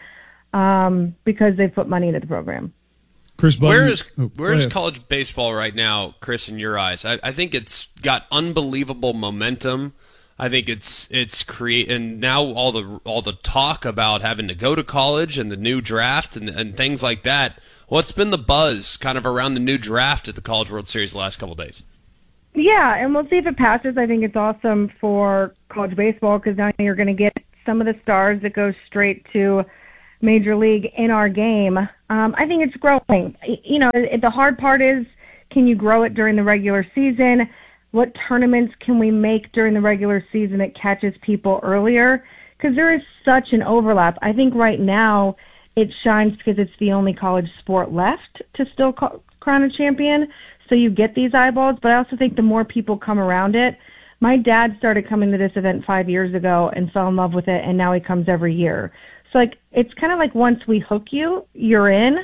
um, because they put money into the program. Chris Budden, where is oh, where is college baseball right now, Chris, in your eyes? I, I think it's got unbelievable momentum. I think it's it's create and now all the all the talk about having to go to college and the new draft and and things like that. What's been the buzz kind of around the new draft at the College World Series the last couple of days? Yeah, and we'll see if it passes. I think it's awesome for college baseball because now you're going to get some of the stars that go straight to Major League in our game. Um, I think it's growing. You know, the hard part is, can you grow it during the regular season? What tournaments can we make during the regular season that catches people earlier? Because there is such an overlap. I think right now it shines because it's the only college sport left to still crown a champion. So you get these eyeballs, but I also think the more people come around it. My dad started coming to this event five years ago and fell in love with it, and now he comes every year. So like it's kind of like once we hook you, you're in.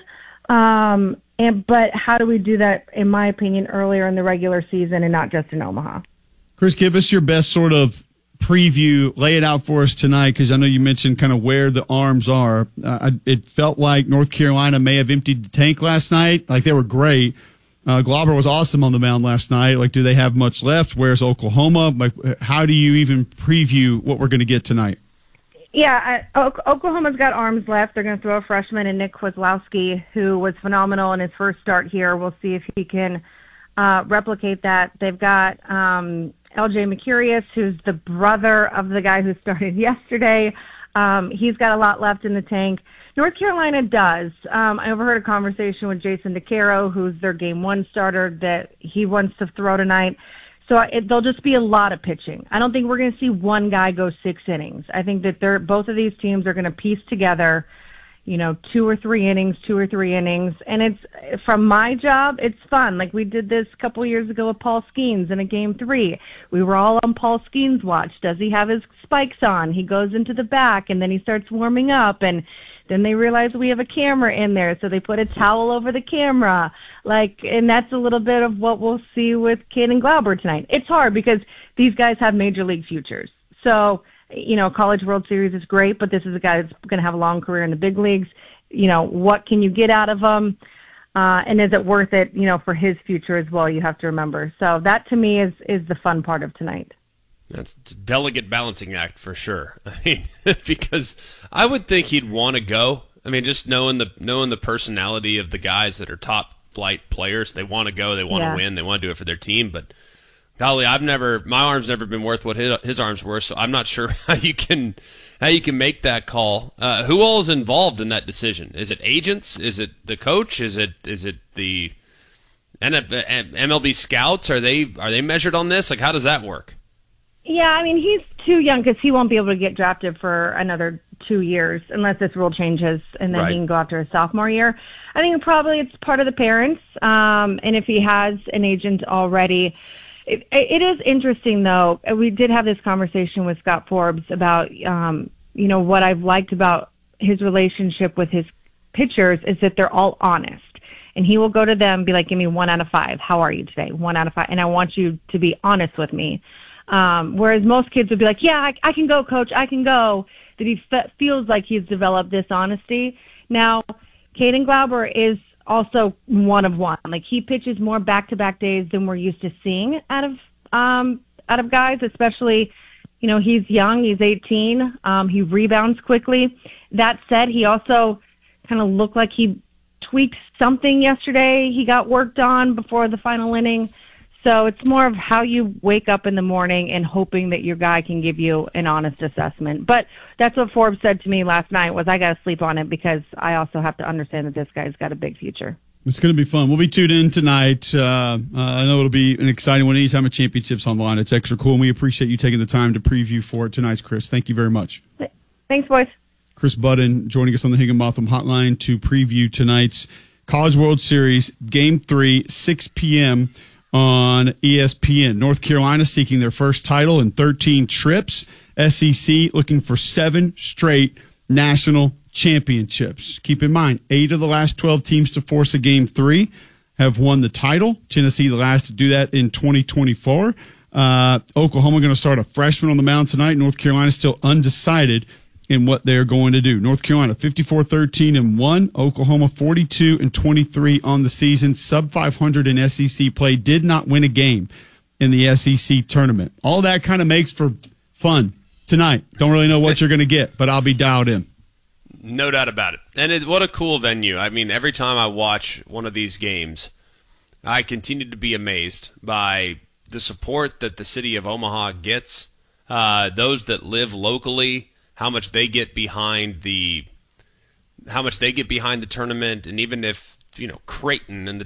Um, and but how do we do that, in my opinion, earlier in the regular season and not just in Omaha? Chris, give us your best sort of preview. Lay it out for us tonight, because I know you mentioned kind of where the arms are. Uh, it felt like North Carolina may have emptied the tank last night. Like they were great. Uh, Glauber was awesome on the mound last night. Like, do they have much left? Where's Oklahoma? Like, how do you even preview what we're going to get tonight? Yeah, I, o- Oklahoma's got arms left. They're going to throw a freshman in Nick Kozlowski, who was phenomenal in his first start here. We'll see if he can uh, replicate that. They've got um, L J Mercurius, who's the brother of the guy who started yesterday. Um, he's got a lot left in the tank. North Carolina does. Um, I overheard a conversation with Jason DeCaro, who's their game one starter, that he wants to throw tonight. So it, there'll just be a lot of pitching. I don't think we're going to see one guy go six innings. I think that they're, both of these teams are going to piece together, you know, two or three innings, two or three innings. And it's, from my job, it's fun. Like we did this a couple years ago with Paul Skeens in a game three. We were all on Paul Skeens' watch. Does he have his spikes on? He goes into the back, and then he starts warming up, and then they realize we have a camera in there, so they put a towel over the camera. Like, and that's a little bit of what we'll see with Caden Glauber tonight. It's hard because these guys have major league futures. So, you know, College World Series is great, but this is a guy that's going to have a long career in the big leagues. You know, what can you get out of him? Uh, and is it worth it, you know, for his future as well, you have to remember. So that, to me, is, is the fun part of tonight. That's a delicate balancing act for sure. I mean, because I would think he'd want to go. I mean, just knowing the knowing the personality of the guys that are top flight players, they want to go, they want to Yeah. win, they want to do it for their team. But golly, I've never my arm's never been worth what his, his arms were. So I'm not sure how you can how you can make that call. Uh, who all is involved in that decision? Is it agents? Is it the coach? Is it is it the N F L, M L B scouts? Are they are they measured on this? Like, how does that work? Yeah, I mean, he's too young because he won't be able to get drafted for another two years unless this rule changes, and then Right. he can go after his sophomore year. I think probably it's part of the parents, um, and if he has an agent already. It, it is interesting, though. We did have this conversation with Scott Forbes about, um, you know, what I've liked about his relationship with his pitchers is that they're all honest. And he will go to them and be like, give me one out of five. How are you today? One out of five. And I want you to be honest with me. Um, whereas most kids would be like, yeah, I, I can go, coach, I can go. That he fe- feels like he's developed this honesty. Now, Caden Glauber is also one of one. Like, he pitches more back-to-back days than we're used to seeing out of um, out of guys, especially, you know, he's young, he's eighteen. Um, he rebounds quickly. That said, he also kind of looked like he tweaked something yesterday. He got worked on before the final inning. So it's more of how you wake up in the morning and hoping that your guy can give you an honest assessment. But that's what Forbes said to me last night was I got to sleep on it because I also have to understand that this guy's got a big future. It's going to be fun. We'll be tuned in tonight. Uh, uh, I know it'll be an exciting one. Anytime a championship's on the line, it's extra cool, and we appreciate you taking the time to preview for it tonight, Chris. Thank you very much. Thanks, boys. Chris Budden joining us on the Higginbotham Hotline to preview tonight's College World Series Game three, six p.m., on E S P N. North Carolina seeking their first title in thirteen trips. S E C looking for seven straight national championships. Keep in mind, eight of the last twelve teams to force a game three have won the title. Tennessee, the last to do that in twenty twenty-four. Uh, Oklahoma going to start a freshman on the mound tonight. North Carolina still undecided in what they're going to do. North Carolina fifty-four thirteen and one. Oklahoma forty-two and twenty-three on the season. Sub five hundred in S E C play. Did not win a game in the S E C tournament. All that kind of makes for fun tonight. Don't really know what you're going to get, but I'll be dialed in. No doubt about it. And it, what a cool venue. I mean, every time I watch one of these games, I continue to be amazed by the support that the city of Omaha gets, uh, those that live locally, how much they get behind the how much they get behind the tournament, and even if, you know, Creighton and the